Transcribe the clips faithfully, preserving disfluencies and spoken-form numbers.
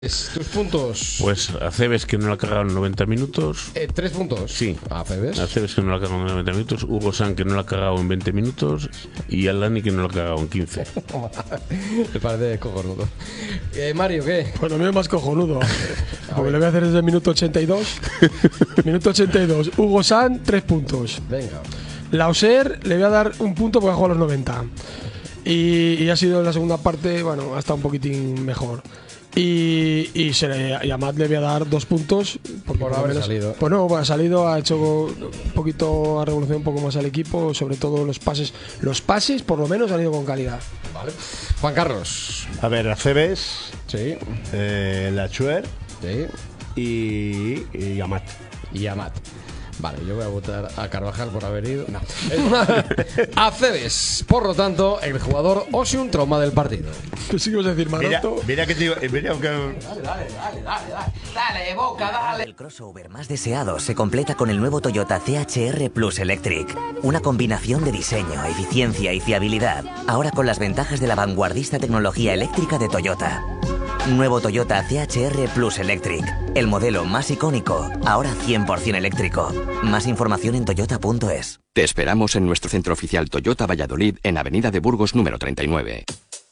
Tus puntos. Pues Acebes, que no la ha cagado en noventa minutos. Eh, ¿Tres puntos? Sí. Acebes. Acebes, que no la ha cagado en noventa minutos. Hugo San, que no la ha cagado en veinte minutos. Y Alani, que no la ha cagado en quince. Me parece cojonudo. Eh, Mario, ¿qué? Pues lo mío es más cojonudo. Porque le voy a hacer desde el minuto ochenta y dos. Minuto ochenta y dos. Hugo San, tres puntos. Venga. Lauser, le voy a dar un punto porque ha jugado a los noventa. Y, y ha sido en la segunda parte, bueno, ha estado un poquitín mejor. Y, y, se le, y a Matt le voy a dar dos puntos porque por, por haber menos, salido. Pues no, ha salido, ha hecho un poquito, ha revolucionado un poco más al equipo, sobre todo los pases. Los pases, por lo menos, han ido con calidad. Vale. Juan Carlos. A ver, Acebes, Sí. eh, Lachuer Sí. y, y Amat. Y Amat. Vale, yo voy a votar a Carvajal por haber ido. No. Acebes, por lo tanto, el jugador o si un trauma del partido. ¿Qué sí que vas a decir, Mira, Maroto? mira que te digo, mira que... Dale, dale, dale, dale, dale, dale, boca, dale. El crossover más deseado se completa con el nuevo Toyota C H R Plus Electric. Una combinación de diseño, eficiencia y fiabilidad. Ahora con las ventajas de la vanguardista tecnología eléctrica de Toyota. Nuevo Toyota C H R Plus Electric. El modelo más icónico, ahora cien por ciento eléctrico. Más información en toyota punto es. Te esperamos en nuestro centro oficial Toyota Valladolid en Avenida de Burgos número treinta y nueve.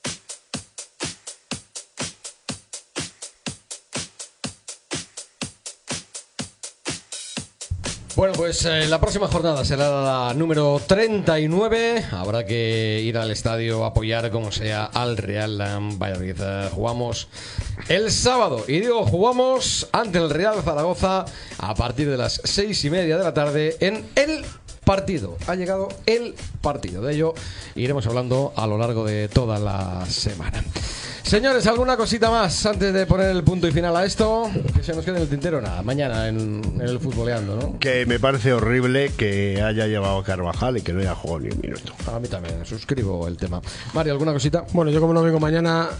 Bueno, pues eh, la próxima jornada será la número treinta y nueve. Habrá que ir al estadio a apoyar como sea al Real Valladolid. Eh, jugamos el sábado y digo jugamos ante el Real Zaragoza a partir de las seis y media de la tarde en el partido. Ha llegado el partido. De ello iremos hablando a lo largo de toda la semana. Señores, ¿alguna cosita más antes de poner el punto y final a esto? Que se nos quede en el tintero, nada. Mañana en, en el futboleando, ¿no? Que me parece horrible que haya llevado a Carvajal y que no haya jugado ni un minuto. A mí también, suscribo el tema. Mario, ¿alguna cosita? Bueno, yo como no vengo mañana...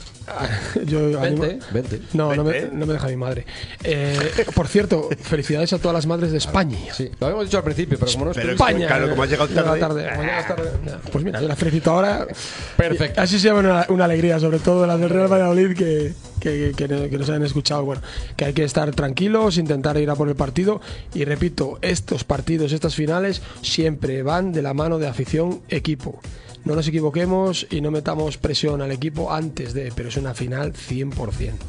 Yo Vente, vente. No, no me, Vente. no me deja mi madre. Eh, por cierto, felicidades a todas las madres de España. Sí, lo habíamos dicho al principio, pero como no Pero estuviste- España. claro, como has llegado Llega tarde. Como llegas tarde. Pues mira, yo las felicito ahora. Perfecto. Así se llama una, una alegría, sobre todo las del Real Valladolid que, que, que, que nos hayan escuchado. Bueno, que hay que estar tranquilos, intentar ir a por el partido. Y repito, estos partidos, estas finales, siempre van de la mano de afición-equipo. No nos equivoquemos y no metamos presión al equipo antes de, pero es una final cien por ciento.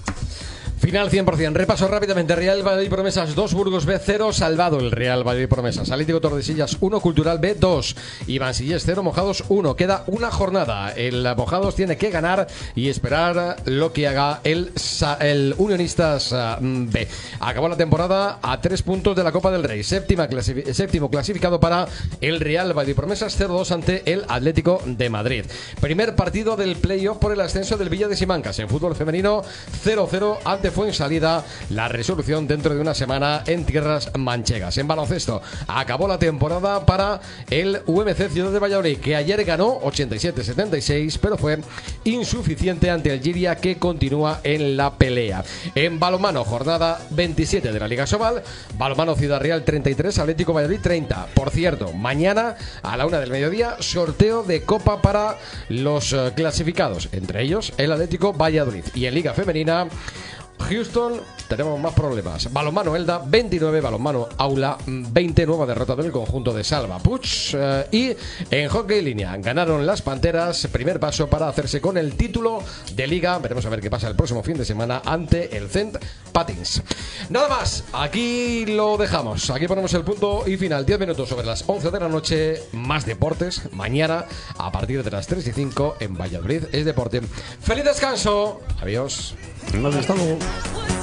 Final cien por ciento. Repaso rápidamente. Real Valladolid Promesas dos, Burgos B cero. Salvado el Real Valladolid Promesas. Atlético Tordesillas uno, Cultural B dos. Iván Sillés cero, Mojados uno. Queda una jornada. El Mojados tiene que ganar y esperar lo que haga el, el Unionistas B. Acabó la temporada a tres puntos de la Copa del Rey. Séptima clasifi- séptimo clasificado para el Real Valladolid Promesas cero dos ante el Atlético de Madrid. Primer partido del playoff por el ascenso del Villa de Simancas. En fútbol femenino cero cero ante fue en salida la resolución dentro de una semana en tierras manchegas. En baloncesto acabó la temporada para el U M C Ciudad de Valladolid, que ayer ganó ochenta y siete a setenta y seis, pero fue insuficiente ante el Giria, que continúa en la pelea. En balonmano, jornada veintisiete de la Liga Sobal, balonmano Ciudad Real treinta y tres, Atlético Valladolid treinta. Por cierto, mañana a la una del mediodía, sorteo de Copa para los uh, clasificados, entre ellos el Atlético Valladolid. Y en Liga Femenina, Houston, tenemos más problemas. Balonmano Elda veintinueve, balonmano Aula veinte, nueva derrota del conjunto de Salva Puig. Eh, y en hockey línea ganaron las Panteras, primer paso para hacerse con el título de liga. Veremos a ver qué pasa el próximo fin de semana ante el Cent Patins. Nada más, aquí lo dejamos. Aquí ponemos el punto y final. diez minutos sobre las once de la noche. Más deportes mañana a partir de las tres y cinco en Valladolid es deporte. ¡Feliz descanso! Adiós. Hasta luego.